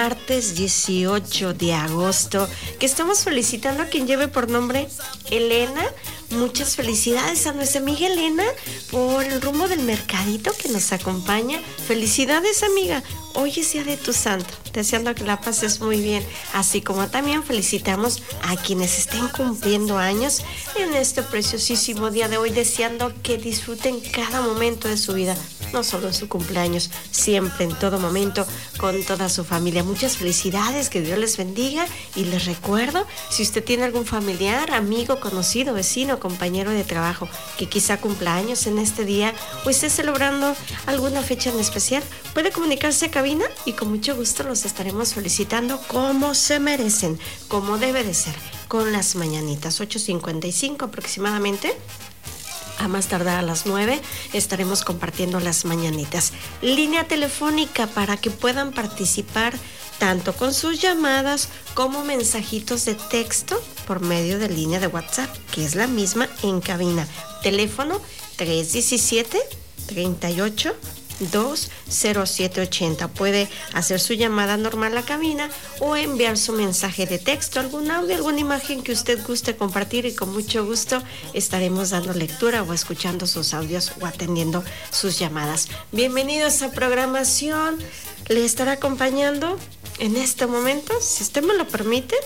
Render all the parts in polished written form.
martes 18 de agosto, que estamos felicitando a quien lleve por nombre Elena. Muchas felicidades a nuestra amiga Elena por el rumbo del mercadito que nos acompaña. Felicidades, amiga. Hoy es día de tu santo, deseando que la pases muy bien, así como también felicitamos a quienes estén cumpliendo años en este preciosísimo día de hoy, deseando que disfruten cada momento de su vida, no solo en su cumpleaños, siempre, en todo momento, con toda su familia. Muchas felicidades, que Dios les bendiga, y les recuerdo, si usted tiene algún familiar, amigo, conocido, vecino, compañero de trabajo que quizá cumpla años en este día o esté celebrando alguna fecha en especial, puede comunicarse a cabina y con mucho gusto los estaremos felicitando como se merecen, como debe de ser, con las mañanitas. 8:55 aproximadamente. A más tardar a las 9 estaremos compartiendo las mañanitas. Línea telefónica para que puedan participar tanto con sus llamadas como mensajitos de texto por medio de línea de WhatsApp, que es la misma en cabina. Teléfono 317-38-20780. Puede hacer su llamada normal a cabina o enviar su mensaje de texto, algún audio, alguna imagen que usted guste compartir, y con mucho gusto estaremos dando lectura o escuchando sus audios o atendiendo sus llamadas. Bienvenidos a programación. Le estará acompañando en este momento, si usted me lo permite,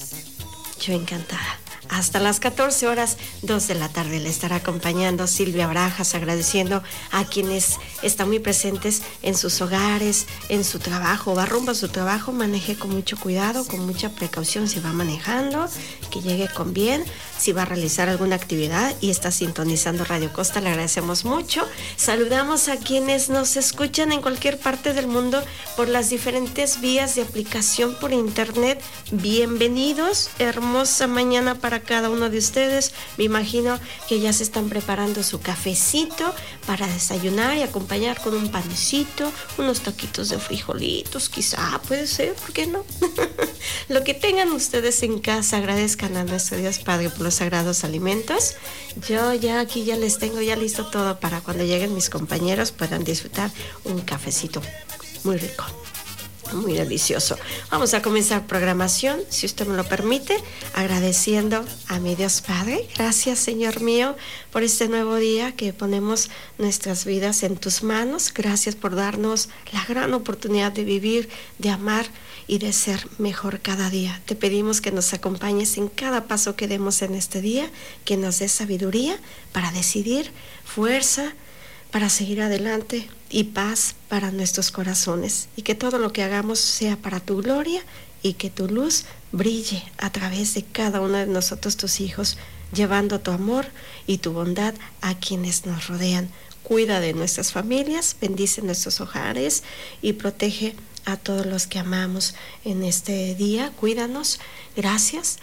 yo encantada. Hasta las 14 horas, 2 de la tarde, le estará acompañando Silvia Barajas, agradeciendo a quienes están muy presentes en sus hogares, en su trabajo. Va rumbo a su trabajo, maneje con mucho cuidado, con mucha precaución si va manejando, que llegue con bien. Si va a realizar alguna actividad y está sintonizando Radio Costa, le agradecemos mucho. Saludamos a quienes nos escuchan en cualquier parte del mundo por las diferentes vías de aplicación por internet. Bienvenidos, hermosa mañana para cada uno de ustedes. Me imagino que ya se están preparando su cafecito para desayunar y acompañar con un panecito, unos taquitos de frijolitos, quizá, puede ser, ¿por qué no? Lo que tengan ustedes en casa, agradezcan a nuestro Dios Padre por los sagrados alimentos. Yo ya aquí ya les tengo ya listo todo para cuando lleguen mis compañeros puedan disfrutar un cafecito muy rico, muy delicioso. Vamos a comenzar programación, si usted me lo permite, agradeciendo a mi Dios Padre. Gracias, Señor mío, por este nuevo día que ponemos nuestras vidas en tus manos. Gracias por darnos la gran oportunidad de vivir, de amar y de ser mejor cada día. Te pedimos que nos acompañes en cada paso que demos en este día, que nos des sabiduría para decidir, fuerza para seguir adelante y paz para nuestros corazones, y que todo lo que hagamos sea para tu gloria y que tu luz brille a través de cada uno de nosotros, tus hijos, llevando tu amor y tu bondad a quienes nos rodean. Cuida de nuestras familias, bendice nuestros hogares y protege a todos los que amamos en este día. Cuídanos. Gracias